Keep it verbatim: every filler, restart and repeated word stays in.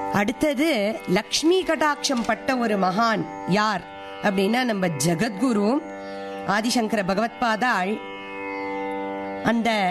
அடுத்தது லக்ஷ்மி கடாட்சம் பட்ட ஒரு மகான் யார் அப்படின்னா நம்ம ஜெகத்குரு ஆதிசங்கர பகவத்பாதாள் அந்த